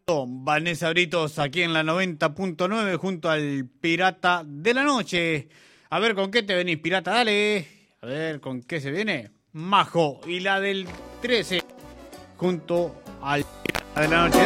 Vanessa Britos aquí en la 90.9 junto al Pirata de la Noche. A ver, ¿con qué te venís, Pirata? Dale. A ver, ¿con qué se viene? Majo y la del 13 junto al Pirata de la Noche.